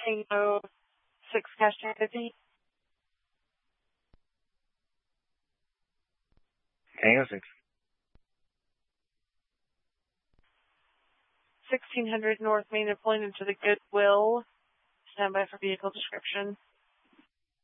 Tango 6 cash 250. Tango 6. 1600 North Main and pulling into the Goodwill. Stand by for vehicle description.